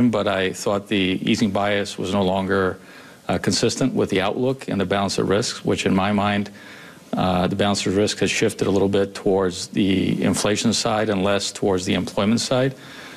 easing, but I thought the easing bias was no longer consistent with the outlook and the balance of risks, which in my mind, the balance of risk has shifted a little bit towards the inflation side and less towards the employment side.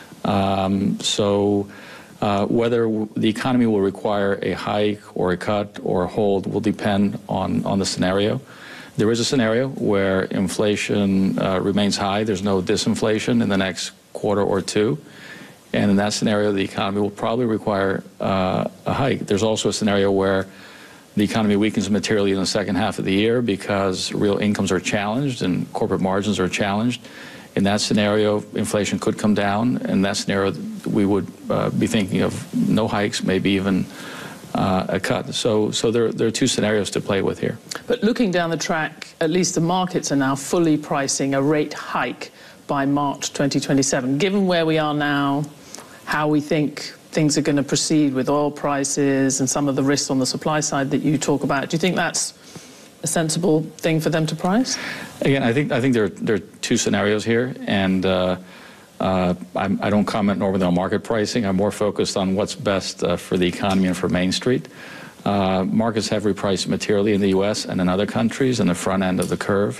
Whether the economy will require a hike or a cut or a hold will depend on the scenario. There is a scenario where inflation remains high. There's no disinflation in the next quarter or two. And in that scenario, the economy will probably require a hike. There's also a scenario where the economy weakens materially in the second half of the year because real incomes are challenged and corporate margins are challenged. In that scenario, inflation could come down. In that scenario, we would be thinking of no hikes, maybe even a cut. So there are two scenarios to play with here. But looking down the track, at least the markets are now fully pricing a rate hike by March 2027. Given where we are now, how we think things are going to proceed with oil prices and some of the risks on the supply side that you talk about, do you think that's a sensible thing for them to price? Again, I think there are two scenarios here, and I don't comment normally on market pricing. I'm more focused on what's best for the economy and for Main Street. Markets have repriced materially in the U.S. and in other countries in the front end of the curve.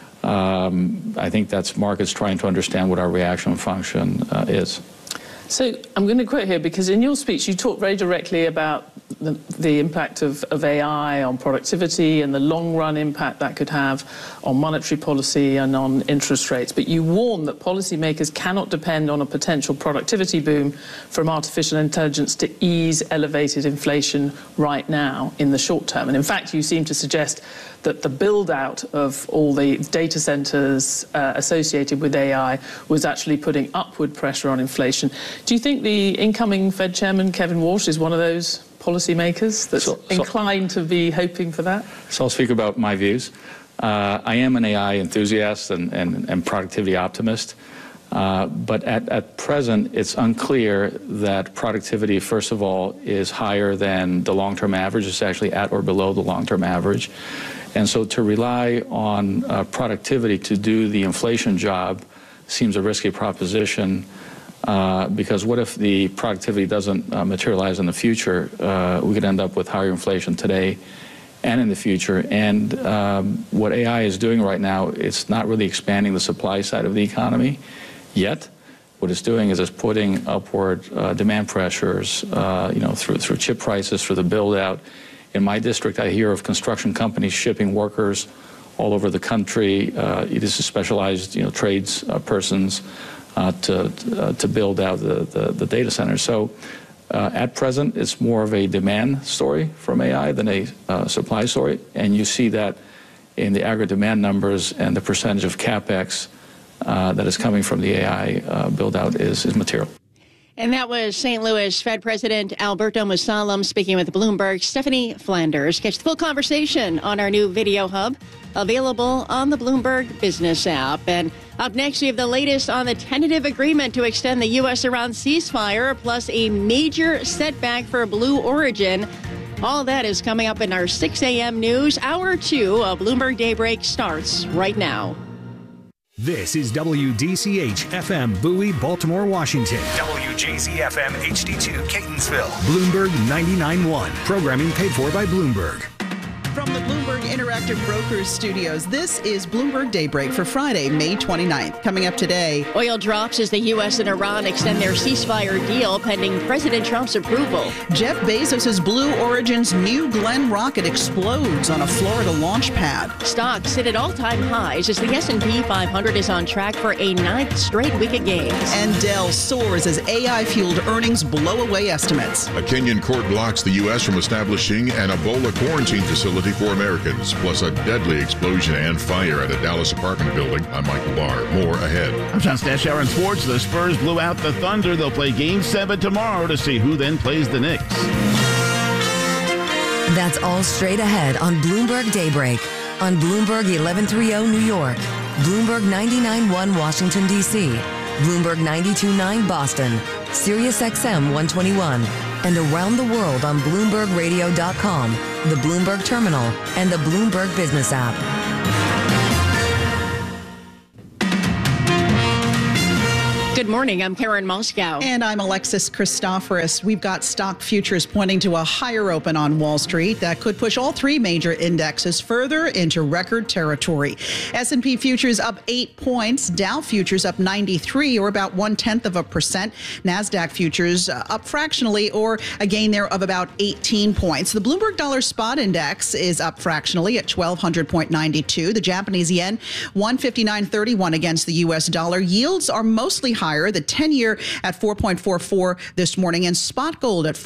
I think that's markets trying to understand what our reaction function is. So I'm going to quote here, because in your speech you talk very directly about the impact of AI on productivity and the long-run impact that could have on monetary policy and on interest rates. But you warn that policymakers cannot depend on a potential productivity boom from artificial intelligence to ease elevated inflation right now in the short term. And in fact, you seem to suggest that the build-out of all the data centers associated with AI was actually putting upward pressure on inflation. Do you think the incoming Fed chairman, Kevin Walsh, is one of those policymakers that's inclined to be hoping for that? So I'll speak about my views. I am an AI enthusiast and productivity optimist. But at present, it's unclear that productivity, first of all, is higher than the long-term average. It's actually at or below the long-term average. And so to rely on productivity to do the inflation job seems a risky proposition, because what if the productivity doesn't materialize in the future? We could end up with higher inflation today and in the future. And what AI is doing right now, it's not really expanding the supply side of the economy yet. What it's doing is it's putting upward demand pressures, through chip prices, through the build-out. In my district, I hear of construction companies shipping workers all over the country. This is specialized, trades persons to build out the data centers. So at present, it's more of a demand story from AI than a supply story. And you see that in the aggregate demand numbers, and the percentage of CapEx that is coming from the AI build-out is material. And that was St. Louis Fed President Alberto Musalem speaking with Bloomberg's Stephanie Flanders. Catch the full conversation on our new video hub, available on the Bloomberg Business app. And up next, we have the latest on the tentative agreement to extend the U.S.-Iran ceasefire, plus a major setback for Blue Origin. All that is coming up in our 6 a.m. news. Hour 2 of Bloomberg Daybreak starts right now. This is WDCH-FM Bowie, Baltimore, Washington. WJZ-FM HD2 Catonsville. Bloomberg 99.1. Programming paid for by Bloomberg. From the Bloomberg Interactive Brokers studios, this is Bloomberg Daybreak for Friday, May 29th. Coming up today, oil drops as the U.S. and Iran extend their ceasefire deal pending President Trump's approval. Jeff Bezos' Blue Origin's New Glenn rocket explodes on a Florida launch pad. Stocks sit at all-time highs as the S&P 500 is on track for a 9th straight week of gains. And Dell soars as AI-fueled earnings blow away estimates. A Kenyan court blocks the U.S. from establishing an Ebola quarantine facility for Americans, plus a deadly explosion and fire at a Dallas apartment building. I'm Michael Barr. More ahead. I'm John Stashower in sports. The Spurs blew out the Thunder. They'll play Game 7 tomorrow to see who then plays the Knicks. That's all straight ahead on Bloomberg Daybreak. On Bloomberg 1130 New York, Bloomberg 99.1 Washington, D.C., Bloomberg 92.9 Boston, Sirius XM 121, and around the world on BloombergRadio.com, the Bloomberg Terminal, and the Bloomberg Business app. Good morning. I'm Karen Moscow. And I'm Alexis Christoforous. We've got stock futures pointing to a higher open on Wall Street that could push all three major indexes further into record territory. S&P futures up 8 points. Dow futures up 93, or about 0.1%. NASDAQ futures up fractionally, or a gain there of about 18 points. The Bloomberg Dollar Spot Index is up fractionally at 1,200.92. The Japanese yen, 159.31 against the U.S. dollar. Yields are mostly higher. The 10-year at 4.44 this morning, and spot gold at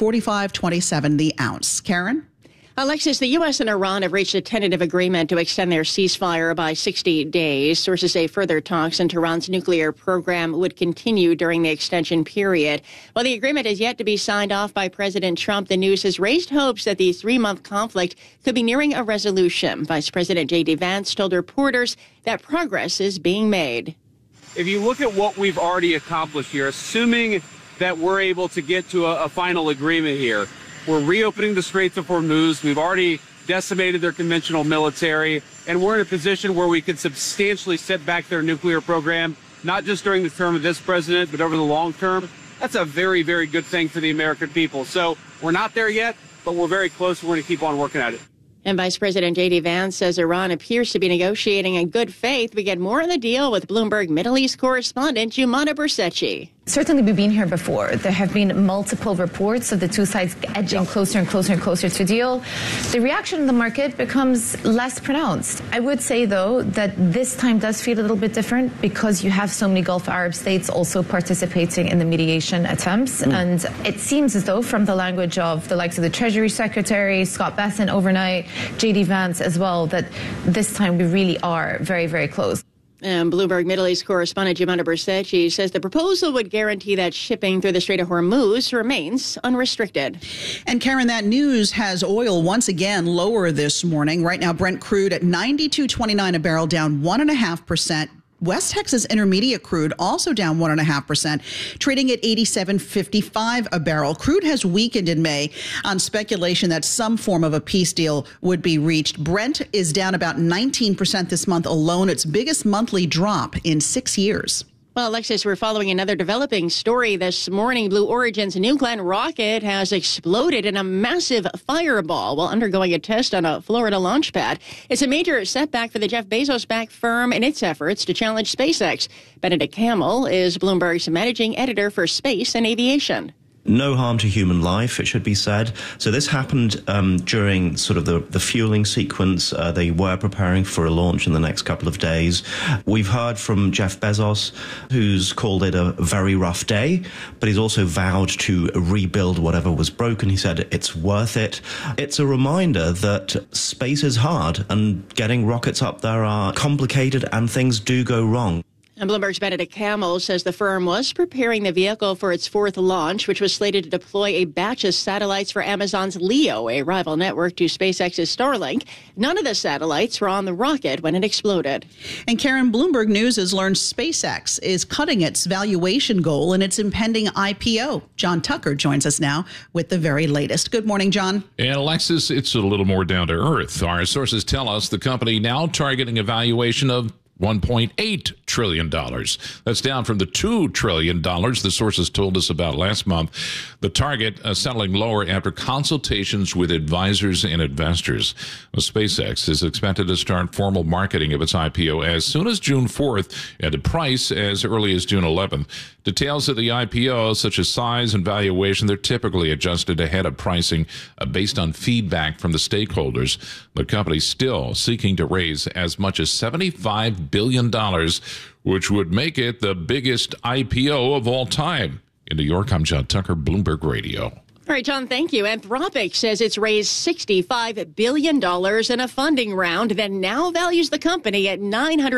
45.27 the ounce. Karen? Alexis, the U.S. and Iran have reached a tentative agreement to extend their ceasefire by 60 days. Sources say further talks into Iran's nuclear program would continue during the extension period. While the agreement is yet to be signed off by President Trump, the news has raised hopes that the three-month conflict could be nearing a resolution. Vice President J.D. Vance told reporters that progress is being made. If you look at what we've already accomplished here, assuming that we're able to get to a final agreement here, we're reopening the Straits of Hormuz. We've already decimated their conventional military, and we're in a position where we can substantially set back their nuclear program, not just during the term of this president, but over the long term. That's a very, very good thing for the American people. So we're not there yet, but we're very close. We're going to keep on working at it. And Vice President J.D. Vance says Iran appears to be negotiating in good faith. We get more on the deal with Bloomberg Middle East correspondent Jumana Bercetchi. Certainly, we've been here before. There have been multiple reports of the two sides edging closer and closer and closer to a deal. The reaction in the market becomes less pronounced. I would say, though, that this time does feel a little bit different because you have so many Gulf Arab states also participating in the mediation attempts. And it seems as though, from the language of the likes of the Treasury Secretary, Scott Bessent overnight, J.D. Vance as well, that this time we really are very, very close. And Bloomberg Middle East correspondent Jumana Bercetchi says the proposal would guarantee that shipping through the Strait of Hormuz remains unrestricted. And Karen, that news has oil once again lower this morning. Right now, Brent crude at $92.29 a barrel, down 1.5%. West Texas Intermediate crude also down 1.5%, trading at $87.55 a barrel. Crude has weakened in May on speculation that some form of a peace deal would be reached. Brent is down about 19% this month alone, its biggest monthly drop in 6 years. Well, Alexis, we're following another developing story this morning. Blue Origin's New Glenn rocket has exploded in a massive fireball while undergoing a test on a Florida launch pad. It's a major setback for the Jeff Bezos-backed firm in its efforts to challenge SpaceX. Benedict Campbell is Bloomberg's managing editor for space and aviation. No harm to human life, it should be said. So this happened during sort of the fueling sequence. They were preparing for a launch in the next couple of days. We've heard from Jeff Bezos, who's called it a very rough day, but he's also vowed to rebuild whatever was broken. He said it's worth it. It's a reminder that space is hard and getting rockets up there are complicated and things do go wrong. And Bloomberg's Benedict Campbell says the firm was preparing the vehicle for its fourth launch, which was slated to deploy a batch of satellites for Amazon's LEO, a rival network to SpaceX's Starlink. None of the satellites were on the rocket when it exploded. And Karen, Bloomberg News has learned SpaceX is cutting its valuation goal in its impending IPO. John Tucker joins us now with the very latest. Good morning, John. And Alexis, it's a little more down to earth. Our sources tell us the company now targeting a valuation of $1.8 trillion. That's down from the $2 trillion the sources told us about last month. The target settling lower after consultations with advisors and investors. Well, SpaceX is expected to start formal marketing of its IPO as soon as June 4th and a price as early as June 11th. Details of the IPO, such as size and valuation, they're typically adjusted ahead of pricing based on feedback from the stakeholders. The company's still seeking to raise as much as $75 billion, which would make it the biggest IPO of all time. In New York, I'm John Tucker, Bloomberg Radio. All right, John, thank you. Anthropic says it's raised $65 billion in a funding round that now values the company at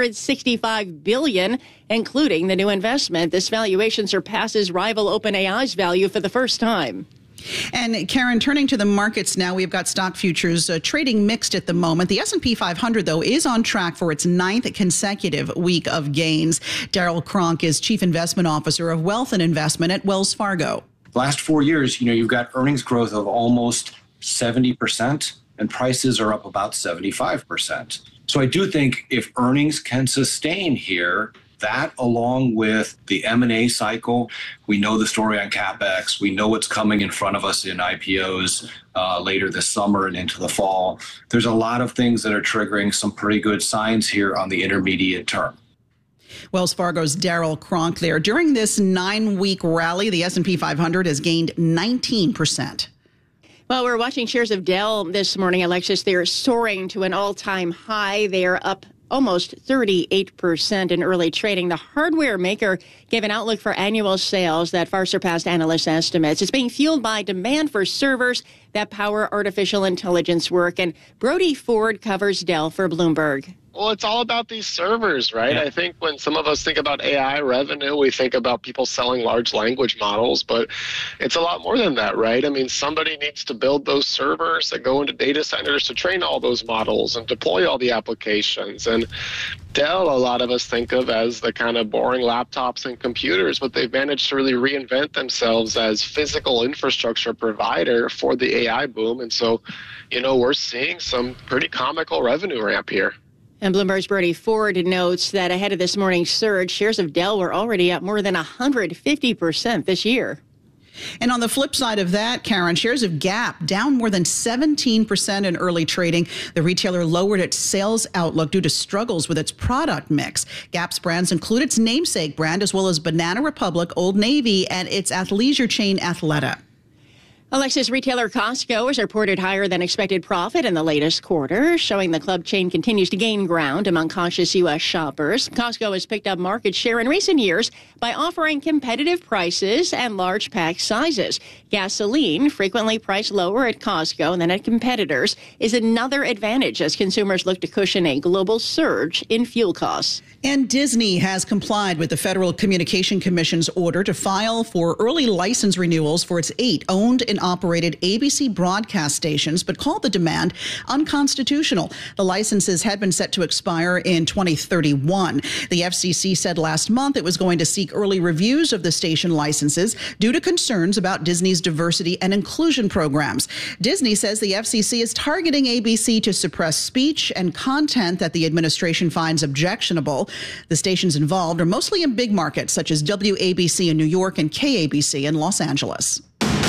$965 billion, including the new investment. This valuation surpasses rival OpenAI's value for the first time. And Karen, turning to the markets now, we've got stock futures trading mixed at the moment. The S&P 500, though, is on track for its 9th consecutive week of gains. Daryl Kronk is Chief Investment Officer of Wealth and Investment at Wells Fargo. Last 4 years, you've got earnings growth of almost 70%, and prices are up about 75%. So I do think if earnings can sustain here, That, along with the M&A cycle, we know the story on CapEx. We know what's coming in front of us in IPOs later this summer and into the fall. There's a lot of things that are triggering some pretty good signs here on the intermediate term. Wells Fargo's Daryl Cronk there. During this 9-week rally, the S&P 500 has gained 19%. Well, we're watching shares of Dell this morning, Alexis. They're soaring to an all-time high. They're up almost 38% in early trading. The hardware maker gave an outlook for annual sales that far surpassed analyst estimates. It's being fueled by demand for servers that power artificial intelligence work. And Brody Ford covers Dell for Bloomberg. Well, it's all about these servers, right? Yeah. I think when some of us think about AI revenue, we think about people selling large language models, but it's a lot more than that, right? I mean, somebody needs to build those servers that go into data centers to train all those models and deploy all the applications. And Dell, a lot of us think of as the kind of boring laptops and computers, but they've managed to really reinvent themselves as physical infrastructure provider for the AI boom. And so, we're seeing some pretty comical revenue ramp here. And Bloomberg's Brody Ford notes that ahead of this morning's surge, shares of Dell were already up more than 150% this year. And on the flip side of that, Karen, shares of Gap down more than 17% in early trading. The retailer lowered its sales outlook due to struggles with its product mix. Gap's brands include its namesake brand, as well as Banana Republic, Old Navy, and its athleisure chain Athleta. Alexis, retailer Costco has reported higher than expected profit in the latest quarter, showing the club chain continues to gain ground among cautious U.S. shoppers. Costco has picked up market share in recent years by offering competitive prices and large pack sizes. Gasoline, frequently priced lower at Costco than at competitors, is another advantage as consumers look to cushion a global surge in fuel costs. And Disney has complied with the Federal Communication Commission's order to file for early license renewals for its 8 owned and operated ABC broadcast stations, but called the demand unconstitutional. The licenses had been set to expire in 2031. The FCC said last month it was going to seek early reviews of the station licenses due to concerns about Disney's diversity and inclusion programs. Disney says the FCC is targeting ABC to suppress speech and content that the administration finds objectionable. The stations involved are mostly in big markets such as WABC in New York and KABC in Los Angeles.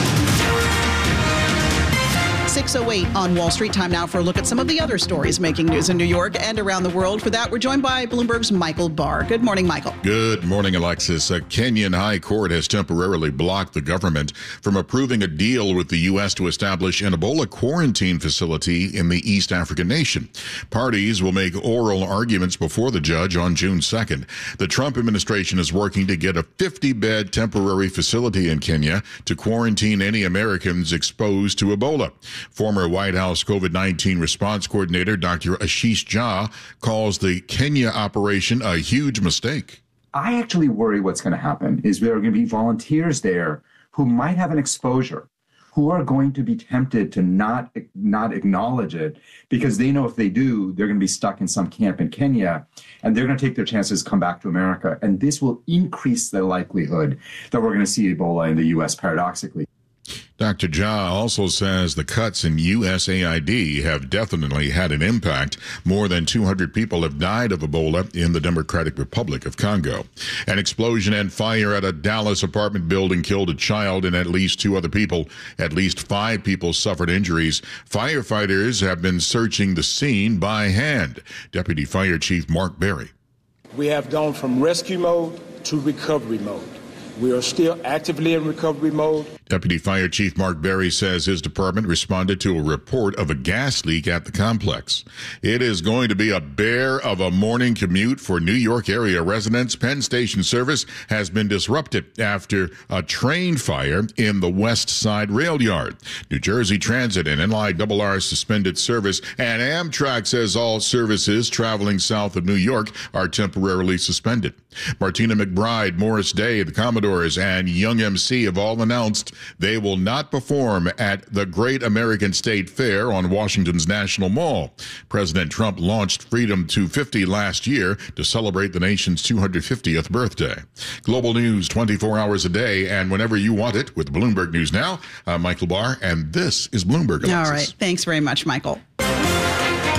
6:08 on Wall Street. Time now for a look at some of the other stories making news in New York and around the world. For that, we're joined by Bloomberg's Michael Barr. Good morning, Michael. Good morning, Alexis. A Kenyan high court has temporarily blocked the government from approving a deal with the U.S. to establish an Ebola quarantine facility in the East African nation. Parties will make oral arguments before the judge on June 2nd. The Trump administration is working to get a 50-bed temporary facility in Kenya to quarantine any Americans exposed to Ebola. Former White House COVID-19 response coordinator Dr. Ashish Jha calls the Kenya operation a huge mistake. I actually worry what's going to happen is there are going to be volunteers there who might have an exposure, who are going to be tempted to not acknowledge it because they know if they do, they're going to be stuck in some camp in Kenya and they're going to take their chances to come back to America. And this will increase the likelihood that we're going to see Ebola in the U.S., paradoxically. Dr. Jha also says the cuts in USAID have definitely had an impact. More than 200 people have died of Ebola in the Democratic Republic of Congo. An explosion and fire at a Dallas apartment building killed a child and at least 2 other people. At least 5 people suffered injuries. Firefighters have been searching the scene by hand. Deputy Fire Chief Mark Berry. We have gone from rescue mode to recovery mode. We are still actively in recovery mode. Deputy Fire Chief Mark Berry says his department responded to a report of a gas leak at the complex. It is going to be a bear of a morning commute for New York area residents. Penn Station service has been disrupted after a train fire in the West Side rail yard. New Jersey Transit and NLIRR suspended service, and Amtrak says all services traveling south of New York are temporarily suspended. Martina McBride, Morris Day, the Commodores, and Young MC have all announced they will not perform at the Great American State Fair on Washington's National Mall. President Trump launched Freedom 250 last year to celebrate the nation's 250th birthday. Global news 24 hours a day and whenever you want it with Bloomberg News Now. I'm Michael Barr, and this is Bloomberg. Alexis. All right. Thanks very much, Michael.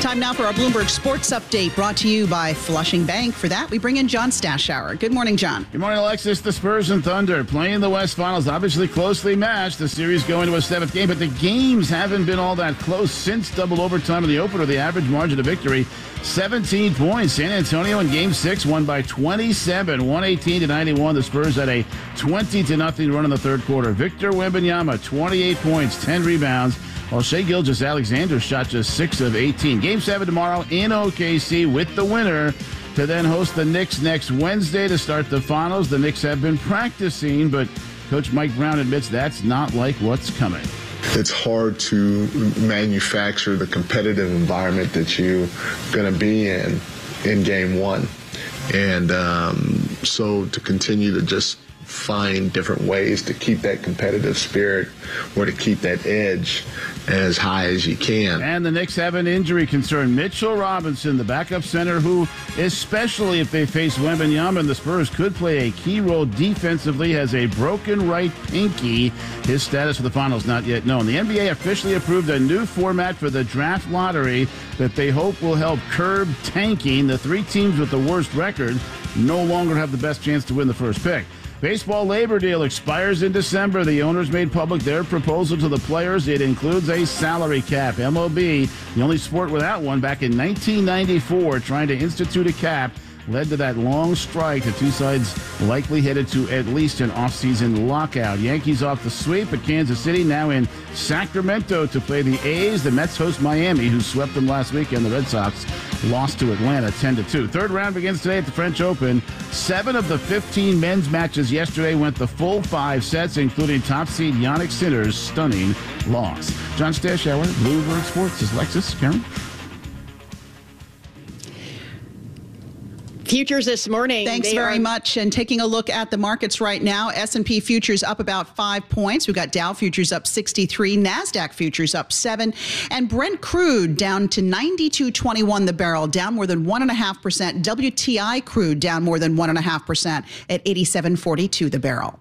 Time now for our Bloomberg Sports Update, brought to you by Flushing Bank. For that, we bring in John Stashower. Good morning, John. Good morning, Alexis. The Spurs and Thunder playing the West Finals, obviously closely matched. The series going to a 7th game, but the games haven't been all that close since double overtime in the opener. The average margin of victory, 17 points. San Antonio in Game 6 won by 27, 118-91. The Spurs had a 20-0 run in the third quarter. Victor Wembanyama, 28 points, 10 rebounds. While Shai Gilgeous-Alexander shot just 6 of 18. Game 7 tomorrow in OKC with the winner to then host the Knicks next Wednesday to start the finals. The Knicks have been practicing, but Coach Mike Brown admits that's not like what's coming. It's hard to manufacture the competitive environment that you're going to be in Game 1. And so to continue to just find different ways to keep that competitive spirit or to keep that edge as high as you can. And the Knicks have an injury concern. Mitchell Robinson, the backup center, who, especially if they face Wembanyama and the Spurs, could play a key role defensively, has a broken right pinky. His status for the finals not yet known. The NBA officially approved a new format for the draft lottery that they hope will help curb tanking. The 3 teams with the worst record no longer have the best chance to win the first pick. Baseball labor deal expires in December. The owners made public their proposal to the players. It includes a salary cap. MLB, the only sport without one, back in 1994, trying to institute a cap, led to that long strike. The two sides likely headed to at least an offseason lockout. Yankees off the sweep at Kansas City, now in Sacramento to play the A's. The Mets host Miami, who swept them last weekend. The Red Sox lost to Atlanta 10-2. Third round begins today at the French Open. 7 of the 15 men's matches yesterday went the full 5 sets, including top seed Jannik Sinner's stunning loss. John Stashower, Bloomberg Sports. Is Lexus, Karen? Futures this morning. Thanks very much. And taking a look at the markets right now, S&P futures up about 5 points. We've got Dow futures up 63, NASDAQ futures up 7, and Brent crude down to $92.21 the barrel, down more than 1.5%. WTI crude down more than 1.5% at $87.42 the barrel.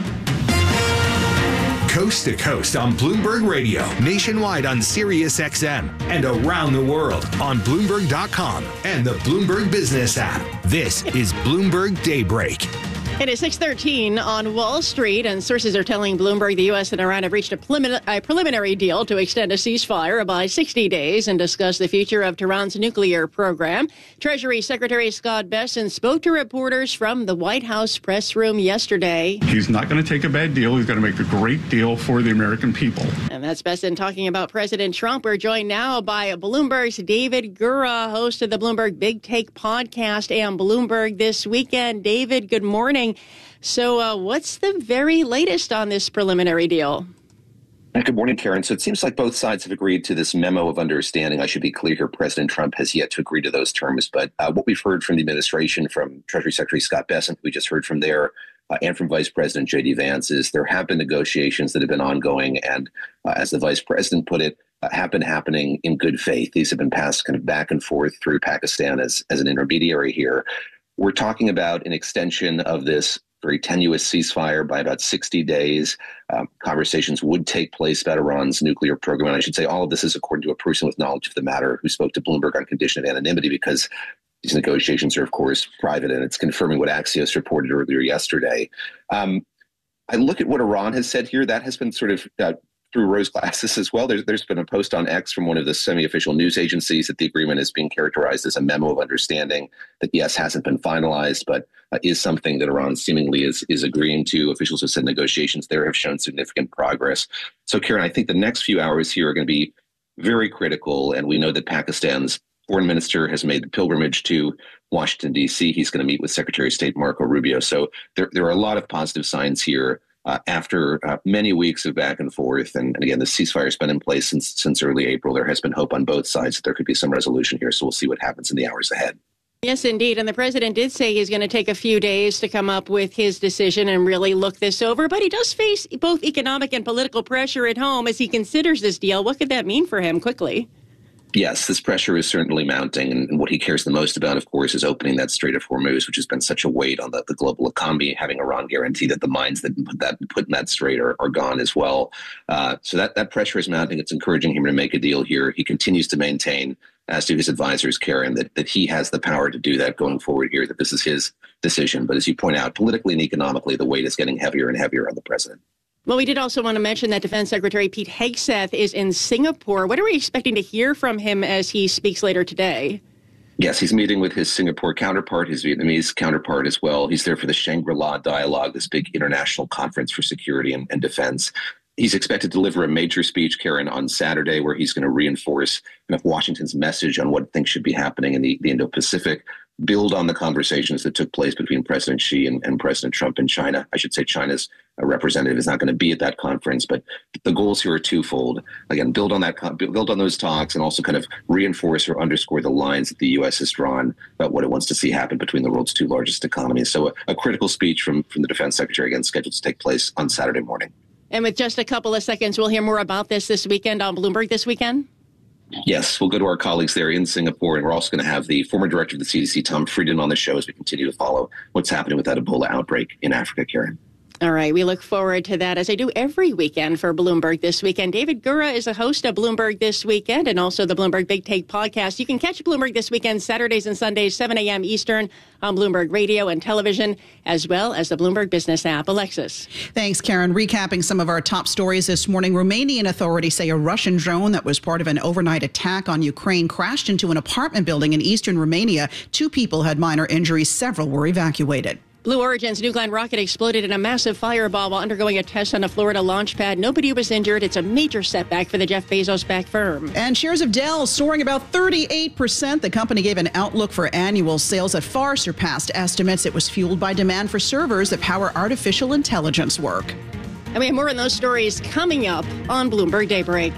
Coast to coast on Bloomberg Radio, nationwide on Sirius XM, and around the world on Bloomberg.com and the Bloomberg Business app. This is Bloomberg Daybreak. It is 6:13 on Wall Street, and sources are telling Bloomberg the U.S. and Iran have reached a preliminary deal to extend a ceasefire by 60 days and discuss the future of Tehran's nuclear program. Treasury Secretary Scott Bessent spoke to reporters from the White House press room yesterday. He's not going to take a bad deal. He's going to make a great deal for the American people. And that's Bessent talking about President Trump. We're joined now by Bloomberg's David Gura, host of the Bloomberg Big Take podcast and Bloomberg This Weekend. David, good morning. So what's the very latest on this preliminary deal? Good morning, Karen. So it seems like both sides have agreed to this memo of understanding. I should be clear here. President Trump has yet to agree to those terms. But what we've heard from the administration, from Treasury Secretary Scott Bessent, we just heard from there, and from Vice President J.D. Vance, is there have been negotiations that have been ongoing. And as the Vice President put it, have been happening in good faith. These have been passed kind of back and forth through Pakistan as an intermediary here. We're talking about an extension of this very tenuous ceasefire by about 60 days. Conversations would take place about Iran's nuclear program. And I should say all of this is according to a person with knowledge of the matter who spoke to Bloomberg on condition of anonymity, because these negotiations are, of course, private, and it's confirming what Axios reported earlier yesterday. I look at what Iran has said here. That has been sort of through rose glasses as well. There's been a post on X from one of the semi-official news agencies that the agreement is being characterized as a memo of understanding that, yes, hasn't been finalized, but is something that Iran seemingly is agreeing to. Officials have said negotiations there have shown significant progress. So, Karen, I think the next few hours here are going to be very critical. And we know that Pakistan's foreign minister has made the pilgrimage to Washington, D.C. He's going to meet with Secretary of State Marco Rubio. So there are a lot of positive signs here. After many weeks of back and forth, and again, the ceasefire has been in place since early April, there has been hope on both sides that there could be some resolution here. So we'll see what happens in the hours ahead. Yes, indeed. And the president did say he's going to take a few days to come up with his decision and really look this over. But he does face both economic and political pressure at home as he considers this deal. What could that mean for him quickly? Yes, this pressure is certainly mounting. And what he cares the most about, of course, is opening that Strait of Hormuz, which has been such a weight on the global economy, having Iran guarantee that the mines that put in that strait are gone as well. So that pressure is mounting. It's encouraging him to make a deal here. He continues to maintain as do his advisors, Karen, that he has the power to do that going forward here, that this is his decision. But as you point out, politically and economically, the weight is getting heavier and heavier on the president. Well, we did also want to mention that Defense Secretary Pete Hegseth is in Singapore. What are we expecting to hear from him as he speaks later today? Yes, he's meeting with his Singapore counterpart, his Vietnamese counterpart as well. He's there for the Shangri-La Dialogue, this big international conference for security and defense. He's expected to deliver a major speech, Karen, on Saturday, where he's going to reinforce kind of Washington's message on what things should be happening in the Indo-Pacific, build on the conversations that took place between President Xi and President Trump in China. I should say China's representative is not going to be at that conference, but the goals here are twofold. Again, build on those talks and also kind of reinforce or underscore the lines that the U.S. has drawn about what it wants to see happen between the world's two largest economies. So a critical speech from the Defense Secretary, again, scheduled to take place on Saturday morning. And with just a couple of seconds, we'll hear more about this weekend on Bloomberg This Weekend? Yes, we'll go to our colleagues there in Singapore, and we're also going to have the former director of the CDC, Tom Frieden, on the show as we continue to follow what's happening with that Ebola outbreak in Africa, Karen. All right, we look forward to that, as I do every weekend for Bloomberg This Weekend. David Gura is a host of Bloomberg This Weekend and also the Bloomberg Big Take podcast. You can catch Bloomberg This Weekend Saturdays and Sundays, 7 a.m. Eastern on Bloomberg Radio and Television, as well as the Bloomberg Business app. Alexis. Thanks, Karen. Recapping some of our top stories this morning, Romanian authorities say a Russian drone that was part of an overnight attack on Ukraine crashed into an apartment building in eastern Romania. 2 people had minor injuries. Several were evacuated. Blue Origin's New Glenn rocket exploded in a massive fireball while undergoing a test on a Florida launch pad. Nobody was injured. It's a major setback for the Jeff Bezos-backed firm. And shares of Dell soaring about 38%. The company gave an outlook for annual sales that far surpassed estimates. It was fueled by demand for servers that power artificial intelligence work. And we have more on those stories coming up on Bloomberg Daybreak.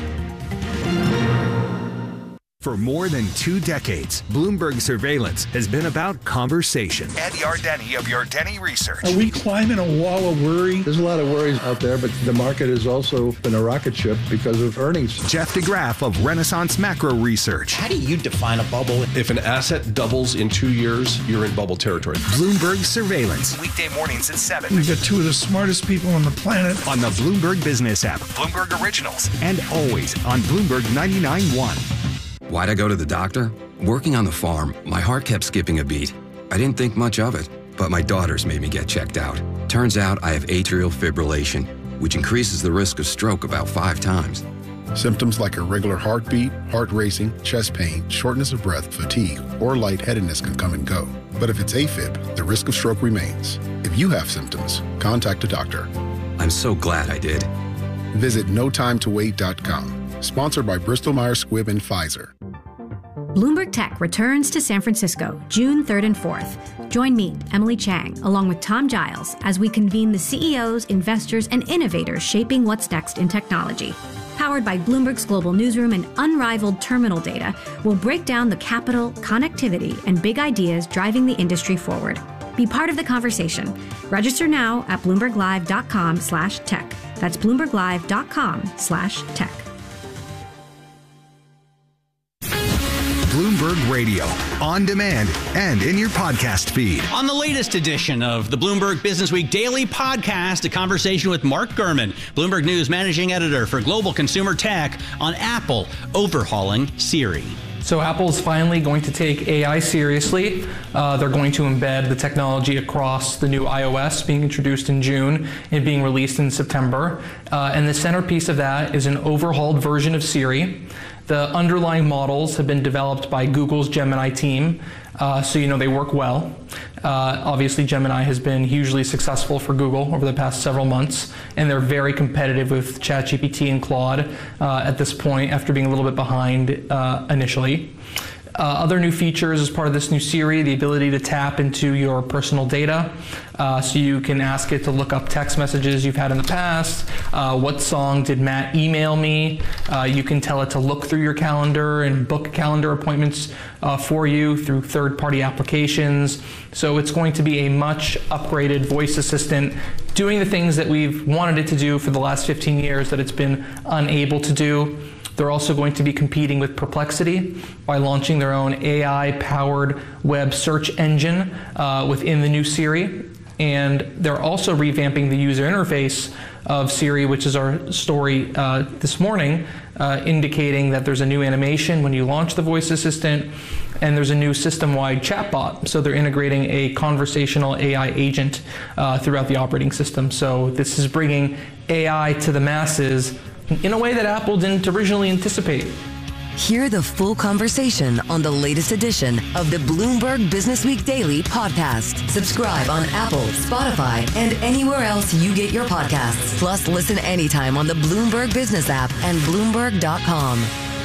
For more than 2 decades, Bloomberg Surveillance has been about conversation. Ed Yardeni of Yardeni Research. Are we climbing a wall of worry? There's a lot of worries out there, but the market has also been a rocket ship because of earnings. Jeff DeGraff of Renaissance Macro Research. How do you define a bubble? If an asset doubles in 2 years, you're in bubble territory. Bloomberg Surveillance. Weekday mornings at 7. We've got 2 of the smartest people on the planet. On the Bloomberg Business app, Bloomberg Originals, and always on Bloomberg 99.1. Why'd I go to the doctor? Working on the farm, my heart kept skipping a beat. I didn't think much of it, but my daughters made me get checked out. Turns out I have atrial fibrillation, which increases the risk of stroke about 5 times. Symptoms like irregular heartbeat, heart racing, chest pain, shortness of breath, fatigue, or lightheadedness can come and go. But if it's AFib, the risk of stroke remains. If you have symptoms, contact a doctor. I'm so glad I did. Visit notimetowait.com. Sponsored by Bristol-Myers Squibb and Pfizer. Bloomberg Tech returns to San Francisco, June 3rd and 4th. Join me, Emily Chang, along with Tom Giles, as we convene the CEOs, investors, and innovators shaping what's next in technology. Powered by Bloomberg's global newsroom and unrivaled terminal data, we'll break down the capital, connectivity, and big ideas driving the industry forward. Be part of the conversation. Register now at BloombergLive.com/tech. That's BloombergLive.com/tech. Bloomberg Radio, on demand and in your podcast feed. On the latest edition of the Bloomberg Business Week Daily Podcast, a conversation with Mark Gurman, Bloomberg News Managing Editor for Global Consumer Tech, on Apple overhauling Siri. So Apple's finally going to take AI seriously. They're going to embed the technology across the new iOS being introduced in June and being released in September. And the centerpiece of that is an overhauled version of Siri. The underlying models have been developed by Google's Gemini team, so you know they work well. Obviously, Gemini has been hugely successful for Google over the past several months, and they're very competitive with ChatGPT and Claude at this point, after being a little bit behind initially. Other new features as part of this new Siri, the ability to tap into your personal data. So you can ask it to look up text messages you've had in the past. What song did Matt email me? You can tell it to look through your calendar and book calendar appointments for you through third-party applications. So it's going to be a much upgraded voice assistant doing the things that we've wanted it to do for the last 15 years that it's been unable to do. They're also going to be competing with Perplexity by launching their own AI-powered web search engine within the new Siri. And they're also revamping the user interface of Siri, which is our story this morning, indicating that there's a new animation when you launch the voice assistant, and there's a new system-wide chatbot. So they're integrating a conversational AI agent throughout the operating system. So this is bringing AI to the masses in a way that Apple didn't originally anticipate. Hear the full conversation on the latest edition of the Bloomberg Business Week Daily podcast. Subscribe on Apple, Spotify, and anywhere else you get your podcasts. Plus, listen anytime on the Bloomberg Business app and Bloomberg.com.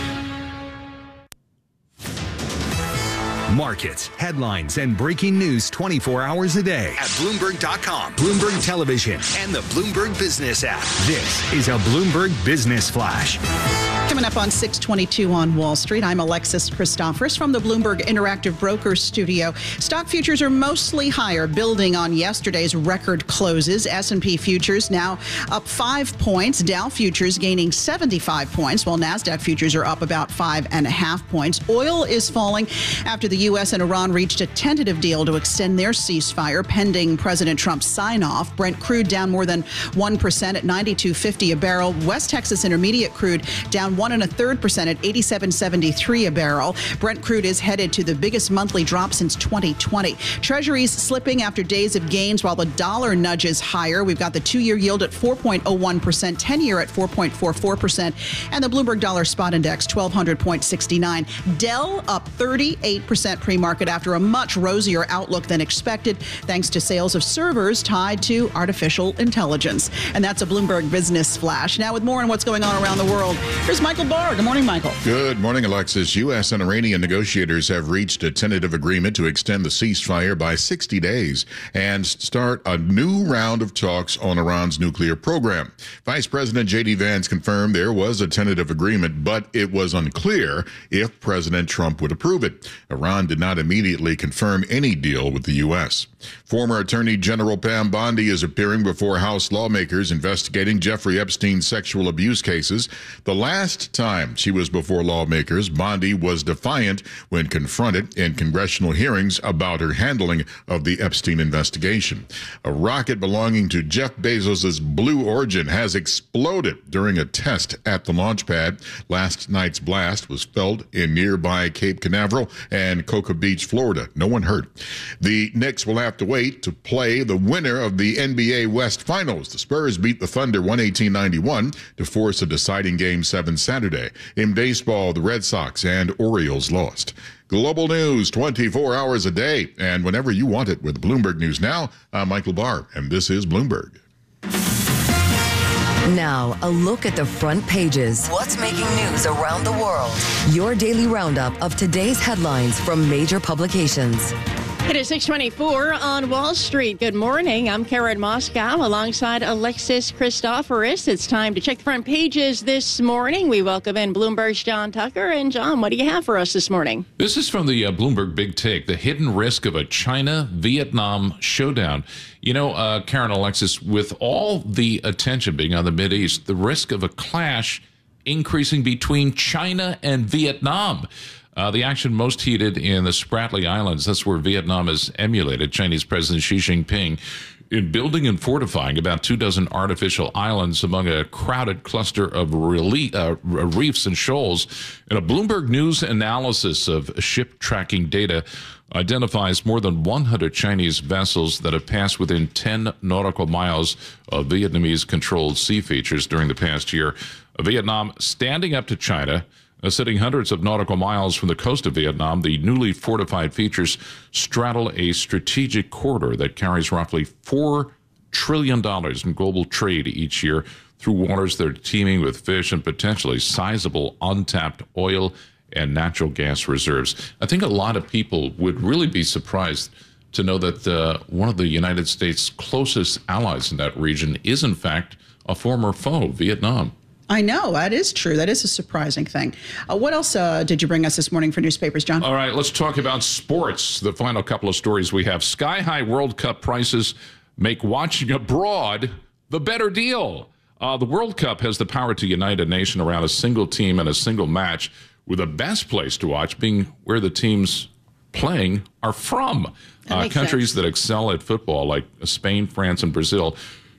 Markets, headlines, and breaking news 24 hours a day at Bloomberg.com, Bloomberg Television, and the Bloomberg Business app. This is a Bloomberg Business Flash. Coming up on 622 on Wall Street, I'm Alexis Christoforous from the Bloomberg Interactive Brokers studio. Stock futures are mostly higher, building on yesterday's record closes. S&P futures now up 5 points. Dow futures gaining 75 points, while NASDAQ futures are up about 5.5 points. Oil is falling after the U.S. and Iran reached a tentative deal to extend their ceasefire pending President Trump's sign-off. Brent crude down more than 1% at $92.50 a barrel. West Texas Intermediate crude down 1.33% at $87.73 a barrel. Brent crude is headed to the biggest monthly drop since 2020. Treasuries slipping after days of gains while the dollar nudges higher. We've got the 2-year yield at 4.01%, 10-year at 4.44%, and the Bloomberg Dollar Spot Index 1,200.69. Dell up 38% pre-market after a much rosier outlook than expected, thanks to sales of servers tied to artificial intelligence. And that's a Bloomberg Business Flash. Now with more on what's going on around the world, here's Michael Barr. Good morning, Michael. Good morning, Alexis. U.S. and Iranian negotiators have reached a tentative agreement to extend the ceasefire by 60 days and start a new round of talks on Iran's nuclear program. Vice President J.D. Vance confirmed there was a tentative agreement, but it was unclear if President Trump would approve it. Iran did not immediately confirm any deal with the U.S. Former Attorney General Pam Bondi is appearing before House lawmakers investigating Jeffrey Epstein's sexual abuse cases. The last time she was before lawmakers, Bondi was defiant when confronted in congressional hearings about her handling of the Epstein investigation. A rocket belonging to Jeff Bezos' Blue Origin has exploded during a test at the launch pad. Last night's blast was felt in nearby Cape Canaveral and Cocoa Beach, Florida. No one hurt. The Knicks will have to wait to play the winner of the NBA West Finals. The Spurs beat the Thunder 118-91 to force a deciding Game 7 Saturday. In baseball, the Red Sox and Orioles lost. Global news 24 hours a day and whenever you want it with Bloomberg News Now. I'm Michael Barr, and this is Bloomberg. Now, a look at the front pages. What's making news around the world? Your daily roundup of today's headlines from major publications. It is 6:24 on Wall Street. Good morning. I'm Karen Moscow alongside Alexis Christoforous. It's time to check the front pages this morning. We welcome in Bloomberg's John Tucker. And John, what do you have for us this morning? This is from the Bloomberg Big Take, the hidden risk of a China-Vietnam showdown. You know, Karen, Alexis, with all the attention being on the Mideast, the risk of a clash increasing between China and Vietnam. The action most heated in the Spratly Islands. That's where Vietnam has emulated Chinese President Xi Jinping in building and fortifying about 24 artificial islands among a crowded cluster of reefs and shoals. And a Bloomberg News analysis of ship tracking data identifies more than 100 Chinese vessels that have passed within 10 nautical miles of Vietnamese-controlled sea features during the past year. Vietnam standing up to China, sitting hundreds of nautical miles from the coast of Vietnam. The newly fortified features straddle a strategic corridor that carries roughly $4 trillion in global trade each year through waters that are teeming with fish and potentially sizable untapped oil and natural gas reserves. I think a lot of people would really be surprised to know that one of the United States' closest allies in that region is, in fact, a former foe, Vietnam. I know. That is true. That is a surprising thing. What else did you bring us this morning for newspapers, John? All right, let's talk about sports. The final couple of stories we have. Sky-high World Cup prices make watching abroad the better deal. The World Cup has the power to unite a nation around a single team and a single match, with the best place to watch being where the teams playing are from. Countries that excel at football, like Spain, France, and Brazil,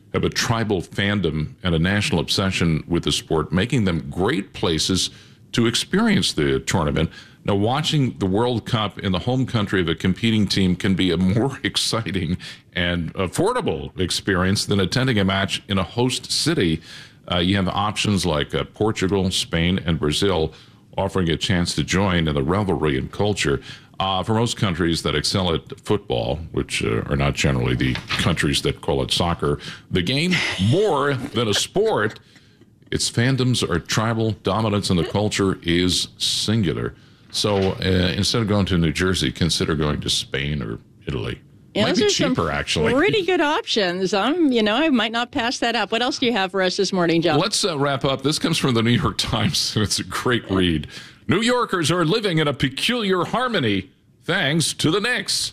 have a tribal fandom and a national obsession with the sport, making them great places to experience the tournament. Now, watching the World Cup in the home country of a competing team can be a more exciting and affordable experience than attending a match in a host city. You have options like Portugal, Spain, and Brazil offering a chance to join in the revelry and culture. For most countries that excel at football, which are not generally the countries that call it soccer, the game, more than a sport, its fandoms are tribal, dominance in the culture is singular. So instead of going to New Jersey, consider going to Spain or Italy. Yeah, might be cheaper, actually. Pretty good options. I might not pass that up. What else do you have for us this morning, John? Let's wrap up. This comes from the New York Times, and it's a great read. New Yorkers are living in a peculiar harmony thanks to the Knicks.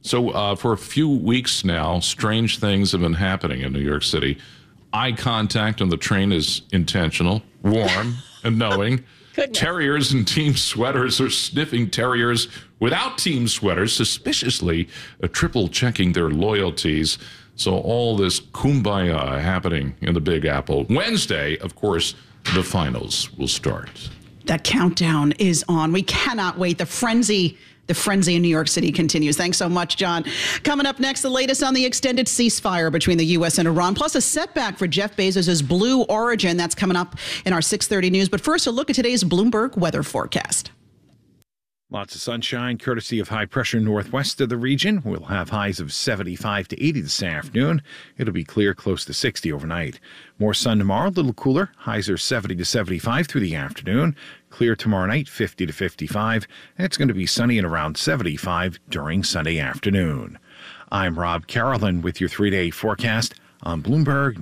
So for a few weeks now, strange things have been happening in New York City. Eye contact on the train is intentional, warm, and knowing. Goodness. Terriers in team sweaters are sniffing terriers without team sweaters, suspiciously triple checking their loyalties. So all this kumbaya happening in the Big Apple. Wednesday, of course, the finals will start. That countdown is on. We cannot wait. The frenzy in New York City continues. Thanks so much, John. Coming up next, the latest on the extended ceasefire between the U.S. and Iran, plus a setback for Jeff Bezos' Blue Origin. That's coming up in our 6:30 news. But first, a look at today's Bloomberg weather forecast. Lots of sunshine, courtesy of high pressure northwest of the region. We'll have highs of 75 to 80 this afternoon. It'll be clear, close to 60 overnight. More sun tomorrow, a little cooler. Highs are 70 to 75 through the afternoon. Clear tomorrow night, 50 to 55. And it's going to be sunny and around 75 during Sunday afternoon. I'm Rob Carolyn with your 3-day forecast on Bloomberg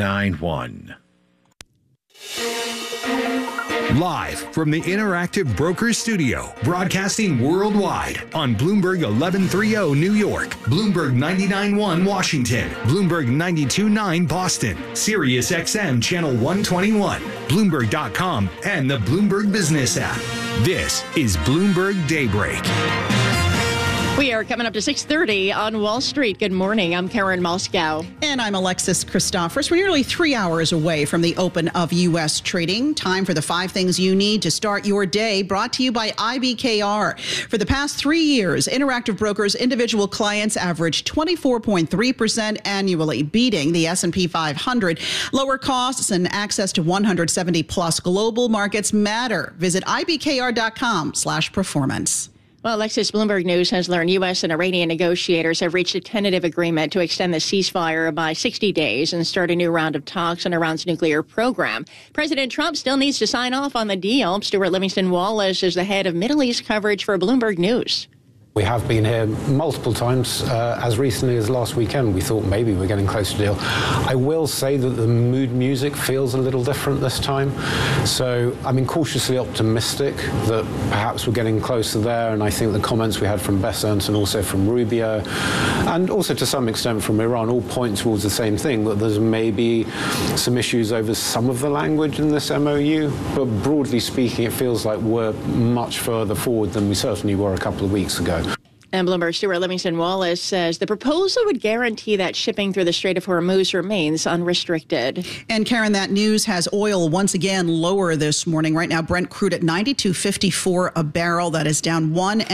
99.1. Live from the Interactive Brokers Studio, broadcasting worldwide on Bloomberg 1130 New York, Bloomberg 99.1 Washington, Bloomberg 92.9 Boston, Sirius XM Channel 121, Bloomberg.com, and the Bloomberg Business app. This is Bloomberg Daybreak. We are coming up to 6:30 on Wall Street. Good morning. I'm Karen Moscow. And I'm Alexis Christophers. We're nearly 3 hours away from the open of U.S. trading. Time for the 5 things you need to start your day, brought to you by IBKR. For the past 3 years, Interactive Brokers individual clients averaged 24.3% annually, beating the S&P 500. Lower costs and access to 170-plus global markets matter. Visit IBKR.com/performance. Well, Alexis, Bloomberg News has learned U.S. and Iranian negotiators have reached a tentative agreement to extend the ceasefire by 60 days and start a new round of talks on Iran's nuclear program. President Trump still needs to sign off on the deal. Stuart Livingston Wallace is the head of Middle East coverage for Bloomberg News. We have been here multiple times. As recently as last weekend, we thought maybe we're getting close to a deal. I will say that the mood music feels a little different this time. So I'm cautiously optimistic that perhaps we're getting closer there. And I think the comments we had from Bessent and also from Rubio, and also to some extent from Iran, all point towards the same thing, that there's maybe some issues over some of the language in this MOU. But broadly speaking, it feels like we're much further forward than we certainly were a couple of weeks ago. And Bloomberg Stuart Livingston Wallace says the proposal would guarantee that shipping through the Strait of Hormuz remains unrestricted. And Karen, that news has oil once again lower this morning. Right now, Brent crude at $92.54 a barrel. That is down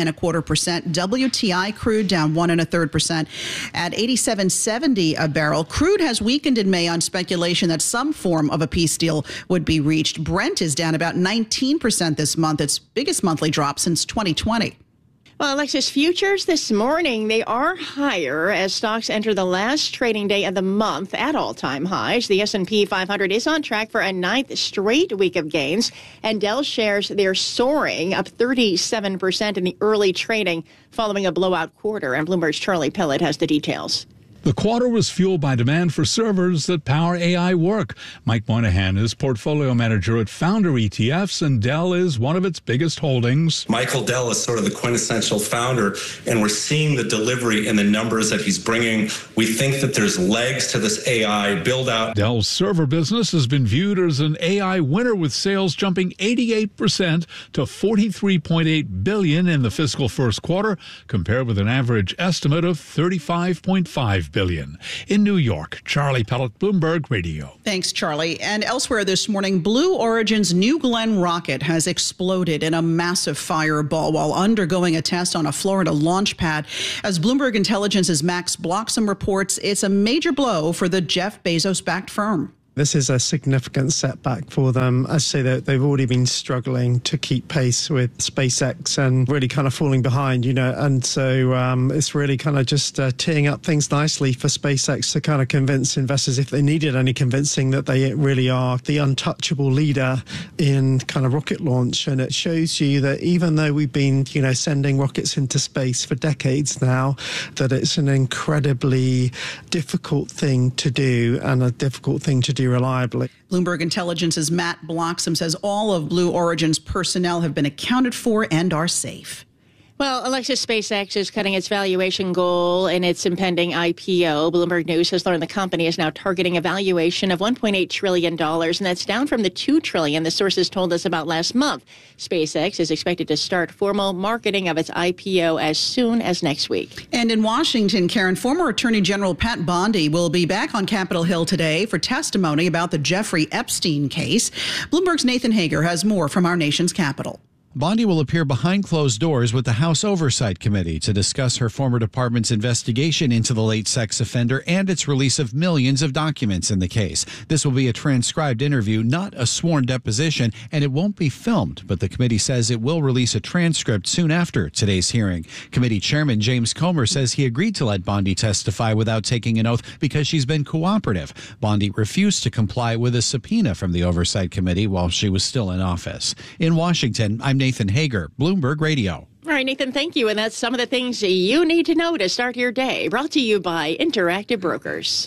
1.25%. WTI crude down 1.33% at $87.70 a barrel. Crude has weakened in May on speculation that some form of a peace deal would be reached. Brent is down about 19% this month, its biggest monthly drop since 2020. Well, Alexis, futures this morning, they are higher as stocks enter the last trading day of the month at all-time highs. The S&P 500 is on track for a 9th straight week of gains, and Dell shares, they're soaring up 37% in the early trading following a blowout quarter. And Bloomberg's Charlie Pellet has the details. The quarter was fueled by demand for servers that power AI work. Mike Moynihan is portfolio manager at Founder ETFs, and Dell is one of its biggest holdings. Michael Dell is sort of the quintessential founder, and we're seeing the delivery and the numbers that he's bringing. We think that there's legs to this AI build-out. Dell's server business has been viewed as an AI winner, with sales jumping 88% to $43.8 billion in the fiscal first quarter, compared with an average estimate of $35.5 billion. In New York, Charlie Pellet, Bloomberg Radio. Thanks, Charlie. And elsewhere this morning, Blue Origin's New Glenn rocket has exploded in a massive fireball while undergoing a test on a Florida launch pad. As Bloomberg Intelligence's Max Bloxham reports, it's a major blow for the Jeff Bezos-backed firm. This is a significant setback for them. I say that they've already been struggling to keep pace with SpaceX and really kind of falling behind, and so it's really kind of just teeing up things nicely for SpaceX to kind of convince investors, if they needed any convincing, that they really are the untouchable leader in kind of rocket launch. And it shows you that even though we've been, sending rockets into space for decades now, that it's an incredibly difficult thing to do and a difficult thing to do reliably. Bloomberg Intelligence's Matt Bloxham says all of Blue Origin's personnel have been accounted for and are safe. Well, Alexis, SpaceX is cutting its valuation goal in its impending IPO. Bloomberg News has learned the company is now targeting a valuation of $1.8 trillion, and that's down from the $2 trillion the sources told us about last month. SpaceX is expected to start formal marketing of its IPO as soon as next week. And in Washington, Karen, former Attorney General Pat Bondi will be back on Capitol Hill today for testimony about the Jeffrey Epstein case. Bloomberg's Nathan Hager has more from our nation's capital. Bondi will appear behind closed doors with the House Oversight Committee to discuss her former department's investigation into the late sex offender and its release of millions of documents in the case. This will be a transcribed interview, not a sworn deposition, and it won't be filmed, but the committee says it will release a transcript soon after today's hearing. Committee Chairman James Comer says he agreed to let Bondi testify without taking an oath because she's been cooperative. Bondi refused to comply with a subpoena from the Oversight Committee while she was still in office. In Washington, I'm Nathan Hager, Bloomberg Radio. All right, Nathan, thank you. And that's some of the things you need to know to start your day. Brought to you by Interactive Brokers.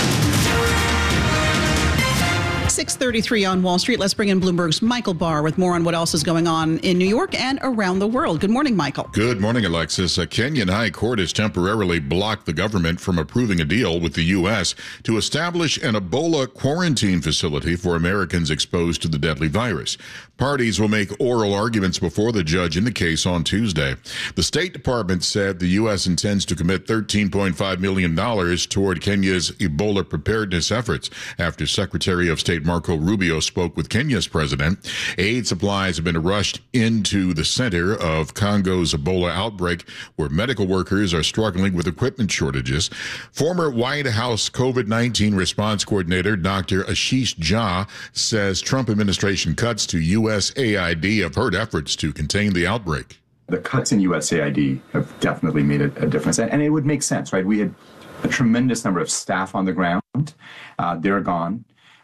6:33 on Wall Street. Let's bring in Bloomberg's Michael Barr with more on what else is going on in New York and around the world. Good morning, Michael. Good morning, Alexis. A Kenyan high court has temporarily blocked the government from approving a deal with the U.S. to establish an Ebola quarantine facility for Americans exposed to the deadly virus. Parties will make oral arguments before the judge in the case on Tuesday. The State Department said the U.S. intends to commit $13.5 million toward Kenya's Ebola preparedness efforts after Secretary of State Marco Rubio spoke with Kenya's president. Aid supplies have been rushed into the center of Congo's Ebola outbreak, where medical workers are struggling with equipment shortages. Former White House COVID-19 response coordinator Dr. Ashish Jha says Trump administration cuts to USAID have hurt efforts to contain the outbreak. The cuts in USAID have definitely made a difference, and it would make sense, right? We had a tremendous number of staff on the ground. They're gone.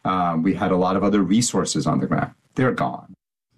We had a lot of other resources on the ground. They're gone.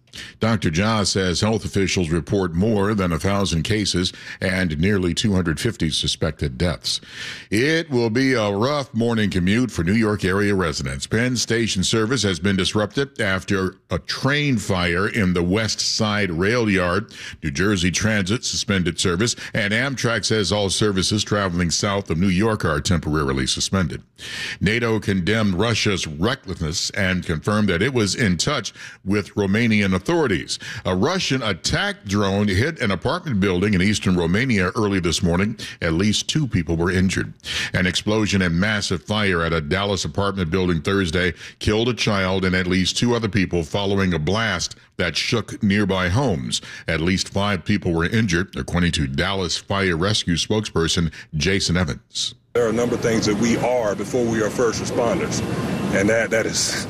Dr. Jha says health officials report more than 1,000 cases and nearly 250 suspected deaths. It will be a rough morning commute for New York area residents. Penn Station service has been disrupted after a train fire in the West Side rail yard. New Jersey Transit suspended service, and Amtrak says all services traveling south of New York are temporarily suspended. NATO condemned Russia's recklessness and confirmed that it was in touch with Romanian authorities. A Russian attack drone hit an apartment building in eastern Romania early this morning. At least 2 people were injured. An explosion and massive fire at a Dallas apartment building Thursday killed a child and at least 2 other people following a blast that shook nearby homes. At least 5 people were injured, according to Dallas Fire Rescue spokesperson Jason Evans. There are a number of things that we are before we are first responders, and that is,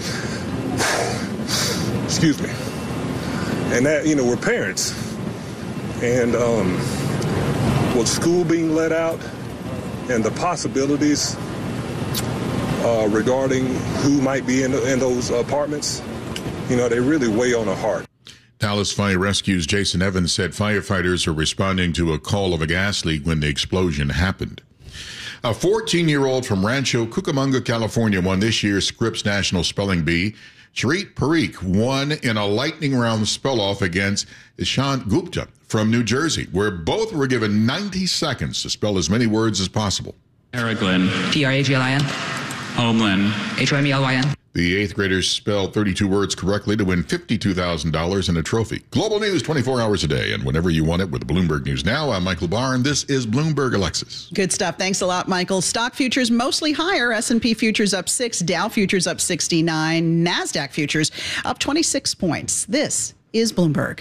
excuse me, and that, we're parents, and with school being let out and the possibilities regarding who might be in those apartments, they really weigh on the heart. Dallas Fire Rescue's Jason Evans said firefighters are responding to a call of a gas leak when the explosion happened. A 14-year-old from Rancho Cucamonga, California, won this year's Scripps National Spelling Bee. Charit Parikh won in a lightning round spell-off against Ishant Gupta from New Jersey, where both were given 90 seconds to spell as many words as possible. Paraglin. P-R-A-G-L-I-N. Homelyn. H-O-M-E-L-Y-N. The 8th graders spelled 32 words correctly to win $52,000 and a trophy. Global news 24 hours a day and whenever you want it with Bloomberg News Now. I'm Michael Barr, and this is Bloomberg Alexis. Good stuff. Thanks a lot, Michael. Stock futures mostly higher. S&P futures up 6, Dow futures up 69, NASDAQ futures up 26 points. This is Bloomberg.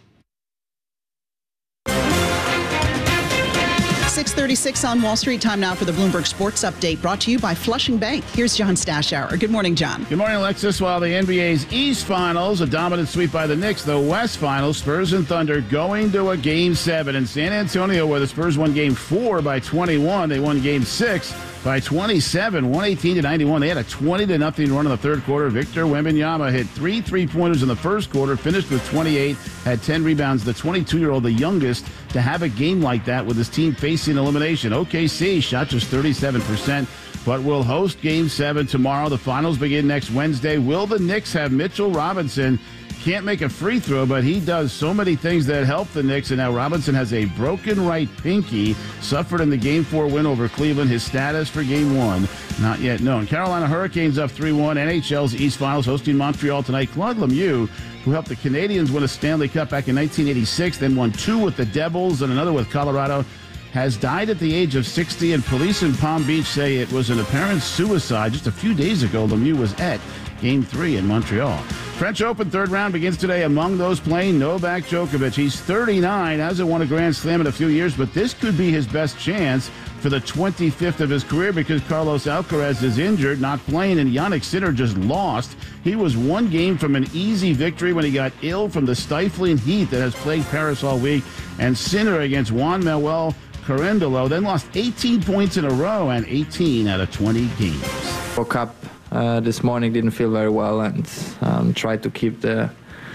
6:36 on Wall Street. Time now for the Bloomberg Sports Update, brought to you by Flushing Bank. Here's John Stashower. Good morning, John. Good morning, Alexis. While the NBA's East Finals, a dominant sweep by the Knicks, the West Finals, Spurs and Thunder going to a Game 7 in San Antonio, where the Spurs won Game 4 by 21. They won Game 6 by 27, 118-91. They had a 20-0 run in the third quarter. Victor Wembanyama hit 3 3-pointers in the first quarter, finished with 28, had 10 rebounds. The 22-year-old, the youngest to have a game like that with his team facing elimination. OKC shot just 37%, but will host Game 7 tomorrow. The finals begin next Wednesday. Will the Knicks have Mitchell Robinson? Can't make a free throw, but he does so many things that help the Knicks, and now Robinson has a broken right pinky, suffered in the Game 4 win over Cleveland. His status for Game 1, not yet known. Carolina Hurricanes up 3-1. NHL's East Finals hosting Montreal tonight. Claude Lemieux, who helped the Canadiens win a Stanley Cup back in 1986, then won 2 with the Devils and another with Colorado, has died at the age of 60, and police in Palm Beach say it was an apparent suicide. Just a few days ago, Lemieux was at Game 3 in Montreal. French Open third round begins today. Among those playing, Novak Djokovic. He's 39, hasn't won a Grand Slam in a few years, but this could be his best chance for the 25th of his career because Carlos Alcaraz is injured, not playing, and Jannik Sinner just lost. He was one game from an easy victory when he got ill from the stifling heat that has plagued Paris all week. And Sinner against Juan Manuel Carandolo then lost 18 points in a row and 18 out of 20 games. Woke up this morning, didn't feel very well, and tried to keep the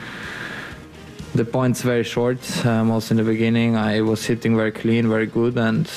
points very short. Also in the beginning, I was hitting very clean, very good, and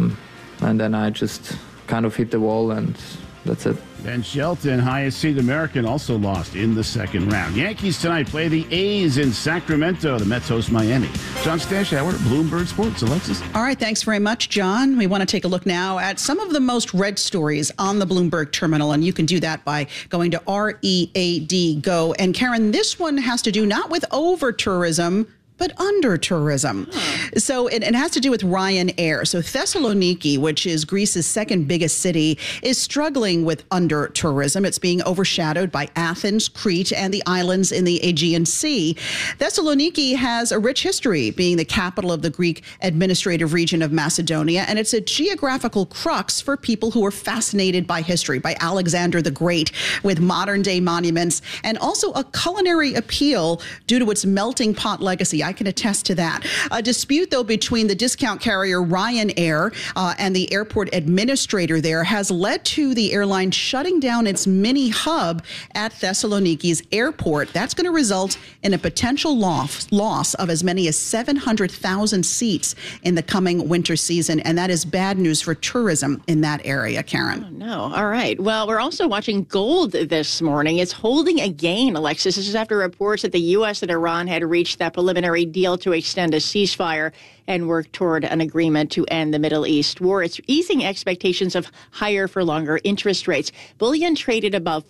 then I just kind of hit the wall, and that's it. Ben Shelton, highest seed American, also lost in the second round. Yankees tonight play the A's in Sacramento. The Mets host Miami. John Stashower, Bloomberg Sports. Alexis. All right, thanks very much, John. We want to take a look now at some of the most read stories on the Bloomberg terminal, and you can do that by going to READ Go. And Karen, this one has to do not with over-tourism, but under tourism. So it has to do with Ryanair. So Thessaloniki, which is Greece's second biggest city, is struggling with under tourism. It's being overshadowed by Athens, Crete, and the islands in the Aegean Sea. Thessaloniki has a rich history, being the capital of the Greek administrative region of Macedonia, and it's a geographical crux for people who are fascinated by history, by Alexander the Great, with modern-day monuments, and also a culinary appeal due to its melting pot legacy. I can attest to that. A dispute, though, between the discount carrier Ryanair and the airport administrator there has led to the airline shutting down its mini hub at Thessaloniki's airport. That's going to result in a potential loss of as many as 700,000 seats in the coming winter season, and that is bad news for tourism in that area, Karen. Oh, no. All right. Well, we're also watching gold this morning. It's holding a gain, Alexis. This is after reports that the U.S. and Iran had reached that preliminary deal to extend a ceasefire and work toward an agreement to end the Middle East war. It's easing expectations of higher for longer interest rates. Bullion traded above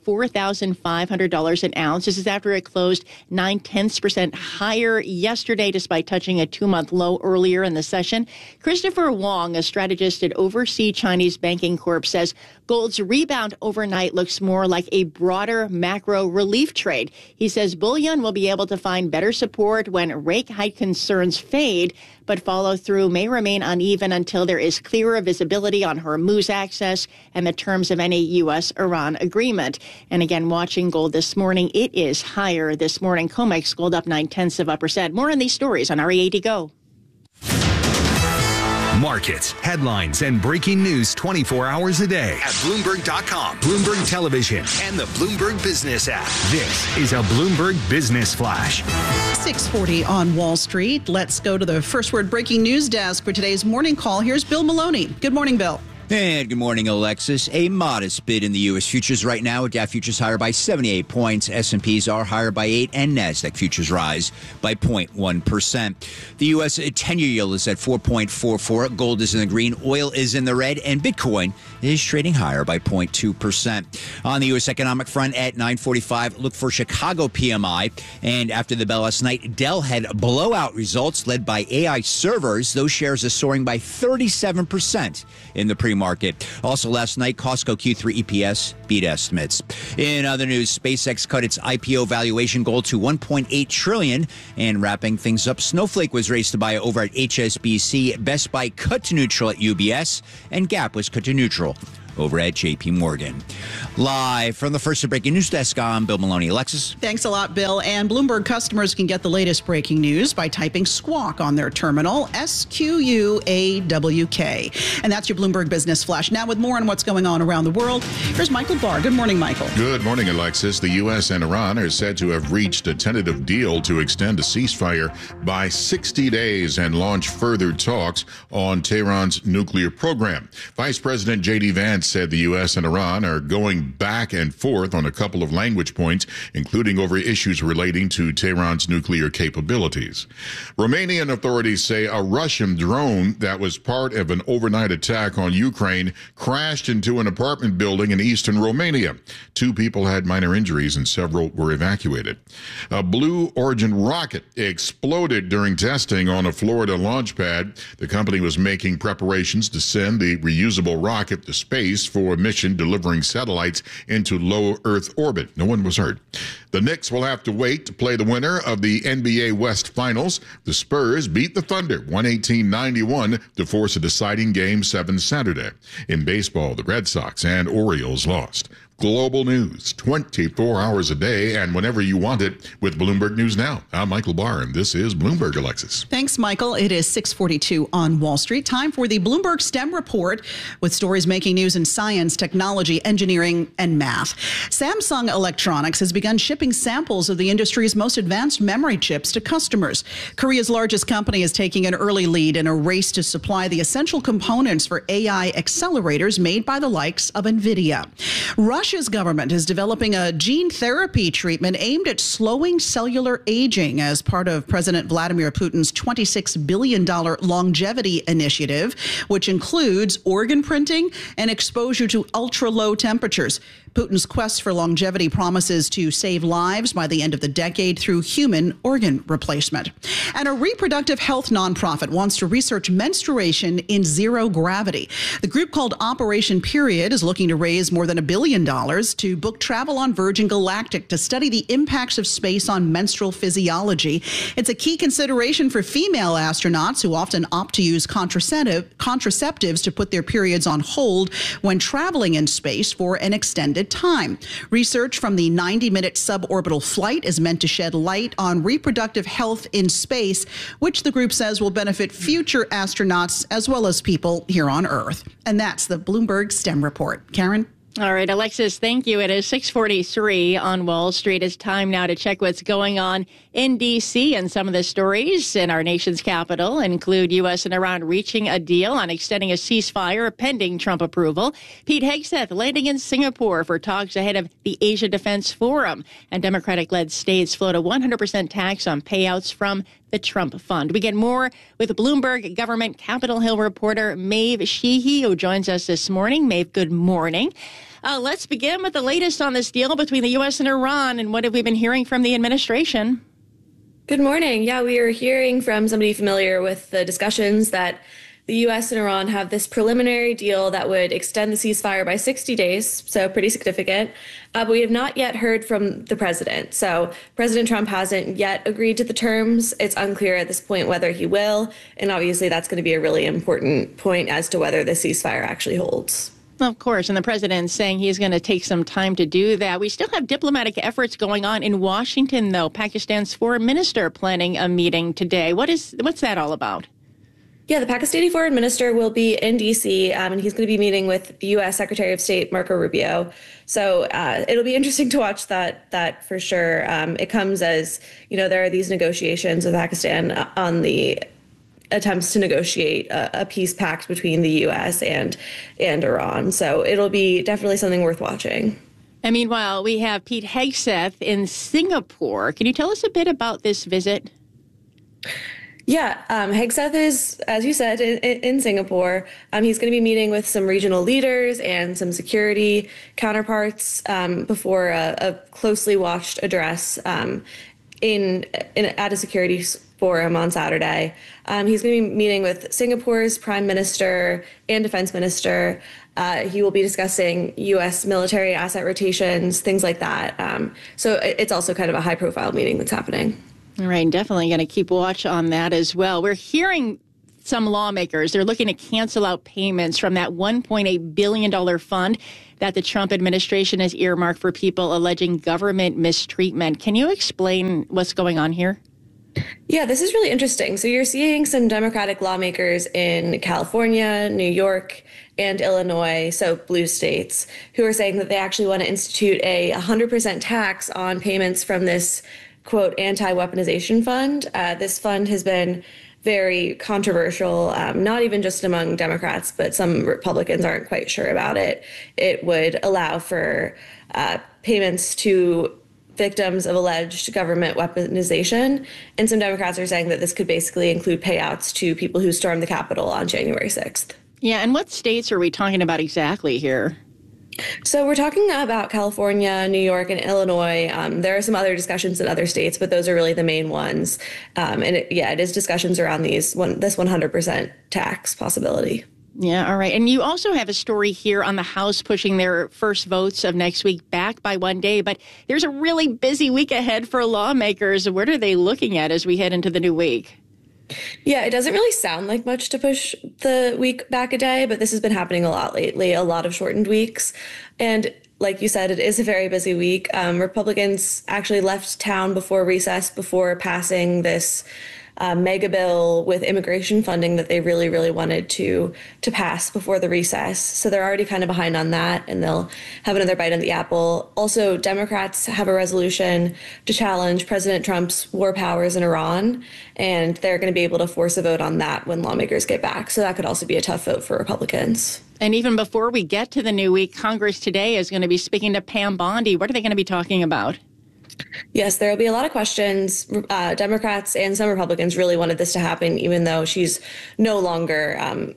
$4,500 an ounce. This is after it closed 0.9% higher yesterday, despite touching a 2-month low earlier in the session. Christopher Wong, a strategist at Overseas Chinese Banking Corp, says gold's rebound overnight looks more like a broader macro relief trade. He says bullion will be able to find better support when rate hike concerns fade, but follow through may remain uneven until there is clearer visibility on Hormuz access and the terms of any U.S.-Iran agreement. And again, watching gold this morning, it is higher this morning. COMEX gold up 0.9%. More on these stories on READ Go. Markets, headlines, and breaking news 24 hours a day at Bloomberg.com, Bloomberg Television, and the Bloomberg Business app. This is a Bloomberg Business Flash. 6:40 on Wall Street. Let's go to the First Word breaking news desk for today's morning call. Here's Bill Maloney. Good morning, Bill. And good morning, Alexis. A modest bid in the U.S. futures right now. Dow futures higher by 78 points. S&Ps are higher by 8, and NASDAQ futures rise by 0.1%. The U.S. 10-year yield is at 4.44. Gold is in the green. Oil is in the red. And Bitcoin is trading higher by 0.2%. On the U.S. economic front at 9:45, look for Chicago PMI. And after the bell last night, Dell had blowout results led by AI servers. Those shares are soaring by 37% in the pre-market. Also last night, Costco Q3 EPS beat estimates. In other news, SpaceX cut its IPO valuation goal to $1.8 trillion. And wrapping things up, Snowflake was raised to buy over at HSBC, Best Buy cut to neutral at UBS, and Gap was cut to neutral over at J.P. Morgan. Live from the First Breaking News Desk, I'm Bill Maloney. Alexis? Thanks a lot, Bill. And Bloomberg customers can get the latest breaking news by typing Squawk on their terminal, SQUAWK. And that's your Bloomberg Business Flash. Now with more on what's going on around the world, here's Michael Barr. Good morning, Michael. Good morning, Alexis. The U.S. and Iran are said to have reached a tentative deal to extend a ceasefire by 60 days and launch further talks on Tehran's nuclear program. Vice President J.D. Vance said the U.S. and Iran are going back and forth on a couple of language points, including over issues relating to Tehran's nuclear capabilities. Romanian authorities say a Russian drone that was part of an overnight attack on Ukraine crashed into an apartment building in eastern Romania. 2 people had minor injuries and several were evacuated. A Blue Origin rocket exploded during testing on a Florida launch pad. The company was making preparations to send the reusable rocket to space for a mission delivering satellites into low Earth orbit. No one was hurt. The Knicks will have to wait to play the winner of the NBA West Finals. The Spurs beat the Thunder 118-91 to force a deciding Game 7 Saturday. In baseball, the Red Sox and Orioles lost. Global news, 24 hours a day and whenever you want it with Bloomberg News Now. I'm Michael Barr, and this is Bloomberg, Alexis. Thanks, Michael. It is 6:42 on Wall Street. Time for the Bloomberg STEM Report with stories making news in science, technology, engineering, and math. Samsung Electronics has begun shipping samples of the industry's most advanced memory chips to customers. Korea's largest company is taking an early lead in a race to supply the essential components for AI accelerators made by the likes of NVIDIA. Russia's government is developing a gene therapy treatment aimed at slowing cellular aging as part of President Vladimir Putin's $26 billion longevity initiative, which includes organ printing and exposure to ultra-low temperatures. Putin's quest for longevity promises to save lives by the end of the decade through human organ replacement. And a reproductive health nonprofit wants to research menstruation in zero gravity. The group called Operation Period is looking to raise more than $1 billion to book travel on Virgin Galactic to study the impacts of space on menstrual physiology. It's a key consideration for female astronauts who often opt to use contraceptives to put their periods on hold when traveling in space for an extended time. Research from the 90-minute suborbital flight is meant to shed light on reproductive health in space, which the group says will benefit future astronauts as well as people here on Earth. And that's the Bloomberg STEM Report. Karen? All right, Alexis, thank you. It is 6:43 on Wall Street. It's time now to check what's going on in D.C. and some of the stories in our nation's capital include U.S. and Iran reaching a deal on extending a ceasefire pending Trump approval. Pete Hegseth landing in Singapore for talks ahead of the Asia Defense Forum. And Democratic-led states float a 100% tax on payouts from the Trump Fund. We get more with Bloomberg government Capitol Hill reporter Maeve Sheehy, who joins us this morning. Maeve, good morning. Let's begin with the latest on this deal between the U.S. and Iran, and what have we been hearing from the administration? Good morning. Yeah, we are hearing from somebody familiar with the discussions that the U.S. and Iran have this preliminary deal that would extend the ceasefire by 60 days, so pretty significant. But we have not yet heard from the president. So President Trump hasn't yet agreed to the terms. It's unclear at this point whether he will. And obviously, that's going to be a really important point as to whether the ceasefire actually holds. Of course, and the president's saying he's going to take some time to do that. We still have diplomatic efforts going on in Washington, though. Pakistan's foreign minister planning a meeting today. What's that all about? Yeah, the Pakistani foreign minister will be in D.C., and he's going to be meeting with the U.S. Secretary of State Marco Rubio. So it'll be interesting to watch that for sure. It comes as, there are these negotiations with Pakistan on the attempts to negotiate a peace pact between the U.S. and Iran. So it'll be definitely something worth watching. And meanwhile, we have Pete Hegseth in Singapore. Can you tell us a bit about this visit? Yeah, Hegseth is, as you said, in Singapore. He's going to be meeting with some regional leaders and some security counterparts before a closely watched address at a security forum on Saturday. He's going to be meeting with Singapore's Prime Minister and Defense Minister. He will be discussing U.S. military asset rotations, things like that. So it's also kind of a high-profile meeting that's happening. All right, definitely going to keep watch on that as well. We're hearing some lawmakers, they're looking to cancel out payments from that $1.8 billion fund that the Trump administration has earmarked for people alleging government mistreatment. Can you explain what's going on here? Yeah, this is really interesting. So you're seeing some Democratic lawmakers in California, New York, and Illinois, so blue states, who are saying that they actually want to institute a 100% tax on payments from this, quote, anti-weaponization fund. This fund has been very controversial, not even just among Democrats, but some Republicans aren't quite sure about it. It would allow for payments to victims of alleged government weaponization. And some Democrats are saying that this could basically include payouts to people who stormed the Capitol on January 6th. Yeah, and what states are we talking about exactly here? So we're talking about California, New York, and Illinois. There are some other discussions in other states, but those are really the main ones. It is discussions around this 100% tax possibility. Yeah, all right. And you also have a story here on the House pushing their first votes of next week back by one day. But there's a really busy week ahead for lawmakers. What are they looking at as we head into the new week? Yeah, it doesn't really sound like much to push the week back a day, but this has been happening a lot lately, a lot of shortened weeks. And like you said, it is a very busy week. Republicans actually left town before recess, before passing this mega bill with immigration funding that they really, really wanted to pass before the recess. So they're already kind of behind on that, and they'll have another bite on the apple. Also, Democrats have a resolution to challenge President Trump's war powers in Iran, and they're going to be able to force a vote on that when lawmakers get back. So that could also be a tough vote for Republicans. And even before we get to the new week, Congress today is going to be speaking to Pam Bondi. What are they going to be talking about? Yes, there will be a lot of questions. Democrats and some Republicans really wanted this to happen, even though she's no longer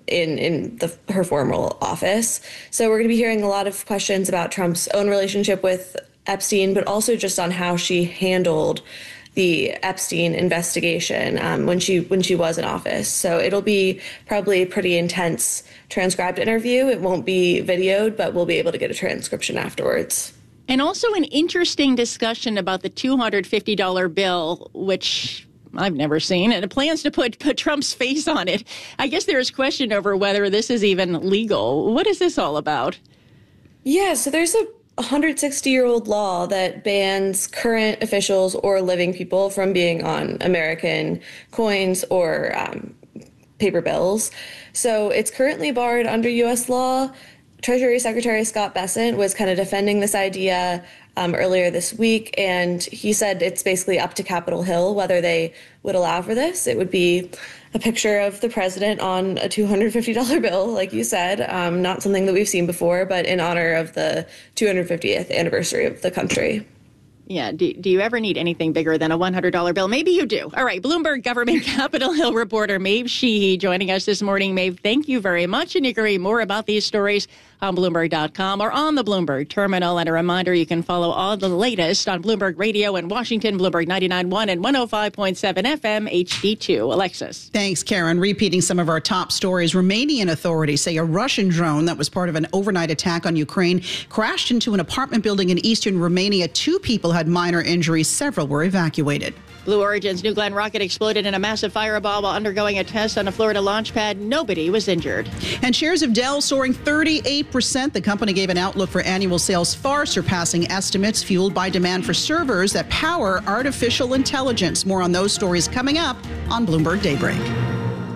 in her formal office. So we're going to be hearing a lot of questions about Trump's own relationship with Epstein, but also just on how she handled the Epstein investigation when she was in office. So it'll be probably a pretty intense transcribed interview. It won't be videoed, but we'll be able to get a transcription afterwards. And also an interesting discussion about the $250 bill, which I've never seen, and it plans to put Trump's face on it. I guess there is question over whether this is even legal. What is this all about? Yeah, so there's a 160-year-old law that bans current officials or living people from being on American coins or paper bills. So it's currently barred under U.S. law. Treasury Secretary Scott Bessent was kind of defending this idea earlier this week, and he said it's basically up to Capitol Hill whether they would allow for this. It would be a picture of the president on a $250 bill, like you said, not something that we've seen before, but in honor of the 250th anniversary of the country. Yeah. Do you ever need anything bigger than a $100 bill? Maybe you do. All right. Bloomberg government Capitol Hill reporter Maeve Sheehy joining us this morning. Maeve, thank you very much. And you can read more about these stories on Bloomberg.com or on the Bloomberg terminal. And a reminder, you can follow all the latest on Bloomberg Radio in Washington, Bloomberg 99.1 and 105.7 FM HD2. Alexis. Thanks, Karen. Repeating some of our top stories. Romanian authorities say a Russian drone that was part of an overnight attack on Ukraine crashed into an apartment building in eastern Romania. 2 people had minor injuries. Several were evacuated. Blue Origin's New Glenn rocket exploded in a massive fireball while undergoing a test on a Florida launch pad. Nobody was injured. And shares of Dell soaring 38%. The company gave an outlook for annual sales far surpassing estimates, fueled by demand for servers that power artificial intelligence. More on those stories coming up on Bloomberg Daybreak.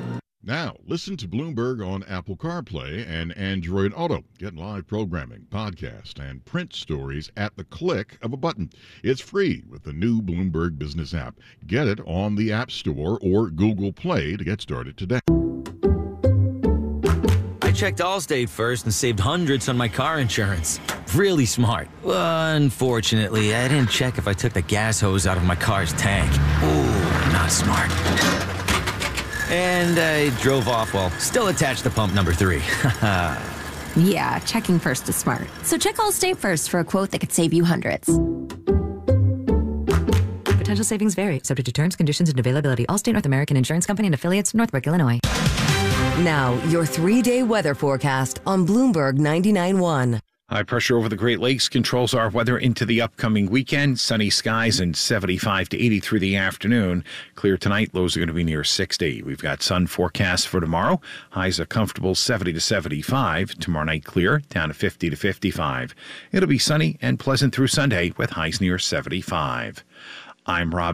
Now, listen to Bloomberg on Apple CarPlay and Android Auto. Get live programming, podcast, and print stories at the click of a button. It's free with the new Bloomberg Business app. Get it on the App Store or Google Play to get started today. I checked Allstate first and saved hundreds on my car insurance. Really smart. Unfortunately, I didn't check if I took the gas hose out of my car's tank. Ooh, not smart. And I drove off while still attached to pump number 3. Yeah, checking first is smart. So check Allstate first for a quote that could save you hundreds. Potential savings vary, subject to terms, conditions, and availability. Allstate North American Insurance Company and affiliates, Northbrook, Illinois. Now, your 3-day weather forecast on Bloomberg 99.1. High pressure over the Great Lakes controls our weather into the upcoming weekend. Sunny skies and 75 to 80 through the afternoon. Clear tonight. Lows are going to be near 60. We've got sun forecast for tomorrow. Highs a comfortable 70 to 75. Tomorrow night clear, down to 50 to 55. It'll be sunny and pleasant through Sunday with highs near 75. I'm Rob